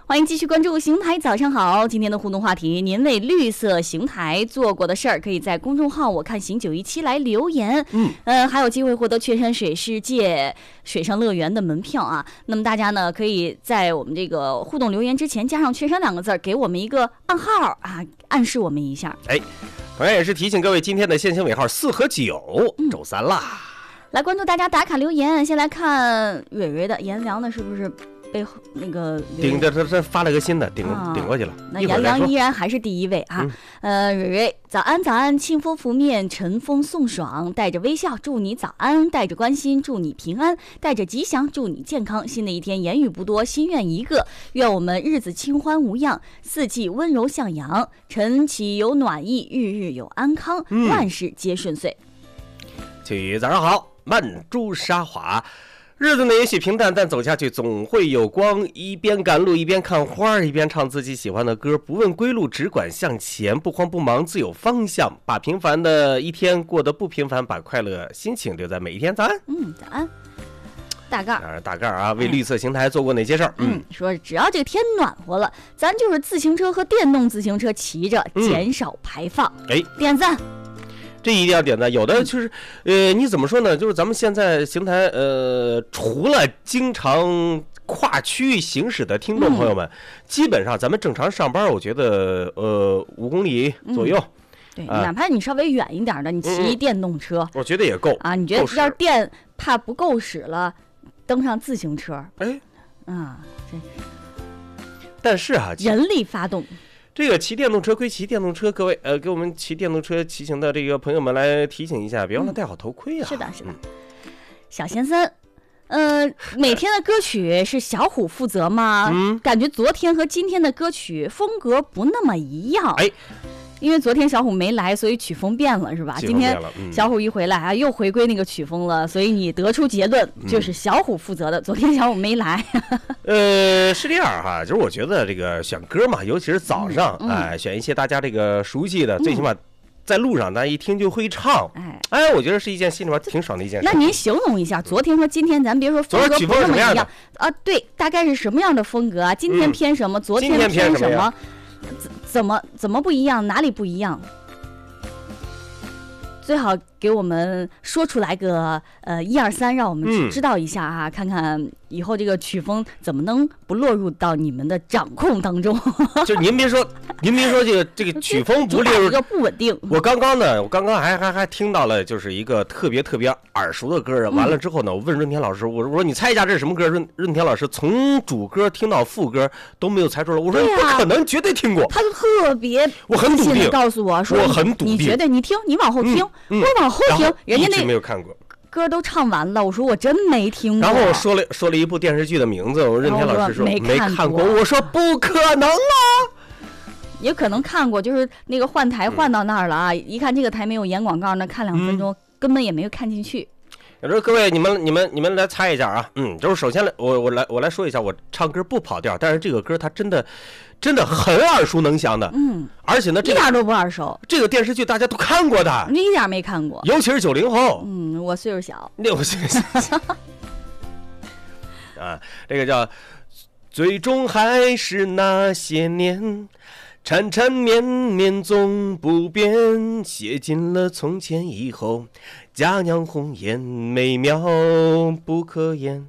欢迎继续关注邢台早上好。今天的互动话题，您为绿色邢台做过的事儿，可以在公众号我看行917来留言。还有机会获得雀山水世界水上乐园的门票啊。那么大家呢，可以在我们这个互动留言之前加上雀山2个字，给我们一个暗号啊，暗示我们一下。 同样也是提醒各位，今天的限行尾号4和9，周3啦。 来关注大家打卡留言，先来看蕊蕊的颜良的是不是被那个顶着这发了个新的顶过去了。 那颜良依然还是第一位啊。蕊蕊早安早安，清风拂面，晨风送爽，带着微笑祝你早安，带着关心祝你平安，带着吉祥祝你健康。新的一天言语不多，心愿一个，愿我们日子清欢无恙，四季温柔向阳，晨起有暖意，日日有安康，万事皆顺遂。 早上好，曼珠沙华。日子呢也许平淡，但走下去总会有光。一边赶路一边看花，一边唱自己喜欢的歌，不问归路，只管向前，不慌不忙，自有方向。把平凡的一天过得不平凡，把快乐心情留在每一天。早安。 早安。大盖啊，为绿色邢台做过哪些事儿？ 说只要这个天暖和了，咱就是自行车和电动自行车骑着，减少排放。点赞。 这一定要点赞。有的就是你怎么说呢，就是咱们现在邢台除了经常跨区域行驶的听众朋友们，基本上咱们正常上班，我觉得5公里左右， 对，哪怕你稍微远一点的，你骑电动车， 我觉得也够啊。你觉得要是电怕不够使了，登上自行车， 但是啊， 人力发动。 这个骑电动车归骑电动车，各位给我们骑电动车骑行的这个朋友们来提醒一下，别忘了戴好头盔啊。 是的。小先生，每天的歌曲是小虎负责吗？感觉昨天和今天的歌曲风格不那么一样。因为昨天小虎没来，所以曲风变了，是吧？今天小虎一回来啊，又回归那个曲风了，所以你得出结论就是小虎负责的。昨天小虎没来。 是这样哈，就是我觉得这个选歌嘛，尤其是早上，选一些大家这个熟悉的，最起码在路上咱一听就会唱。我觉得是一件心里面挺爽的一件事。 那您形容一下昨天和今天，咱别说风格不那么一样啊，对，大概是什么样的风格啊？今天偏什么？昨天偏什么？怎么不一样？哪里不一样？最好给我们说出来个1、2、3，让我们知道一下啊，看看以后这个曲风怎么能不落入到你们的掌控当中。 就您别说这个曲风不列入， 一个不稳定。 我刚刚还听到了，就是一个特别耳熟的歌。完了之后呢，我问润田老师，我说你猜一下这是什么歌？润田老师从主歌听到副歌都没有猜出来。我说不可能，绝对听过。 他就特别我很笃定告诉我说， 我很笃定。 你觉得你听，你往后听，我往后听，人家那没有看过。 歌都唱完了，我说我真没听过。 然后我说了一部电视剧的名字，任天老师说没看过，我说不可能啊！ 也可能看过，就是那个换台换到那儿了啊！一看这个台没有演广告，那看2分钟，根本也没有看进去。 有时候各位你们来猜一下啊，就是首先我来说一下，我唱歌不跑调，但是这个歌它真的很耳熟能详的，而且呢， 一点都不耳熟。 这个电视剧大家都看过的， 你一点没看过， 尤其是90后。 我岁数小 ，6岁啊，这个叫最终还是那些年。缠缠绵绵总不变，写尽了从前以后，佳酿红颜美妙不可言。